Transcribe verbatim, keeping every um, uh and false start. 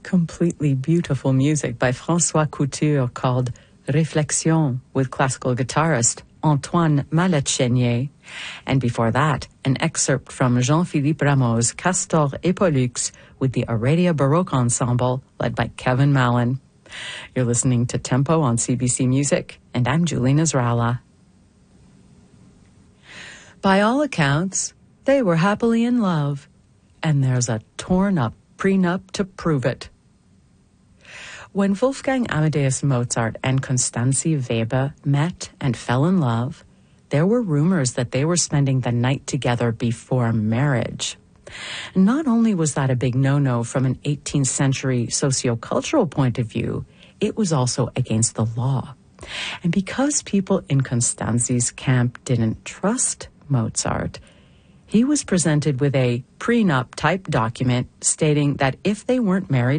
completely beautiful music by François Couture called Réflexion with classical guitarist Antoine Mallet-Chenier. And before that, an excerpt from Jean-Philippe Rameau's Castor et Pollux with the Aradia Baroque Ensemble led by Kevin Mallon. You're listening to Tempo on C B C Music, and I'm Julie Nasrallah. By all accounts, they were happily in love, and there's a torn-up prenup to prove it. When Wolfgang Amadeus Mozart and Constanze Weber met and fell in love, there were rumors that they were spending the night together before marriage. Not only was that a big no-no from an eighteenth century sociocultural point of view, it was also against the law. And because people in Constanze's camp didn't trust Mozart, he was presented with a prenup-type document stating that if they weren't married